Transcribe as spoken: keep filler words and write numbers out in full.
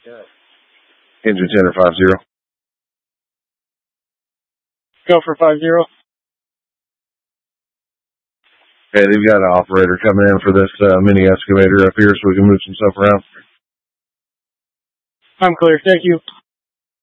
Engine ten or five zero. Go for five zero. Okay, they've got an operator coming in for this uh, mini excavator up here so we can move some stuff around. I'm clear. Thank you.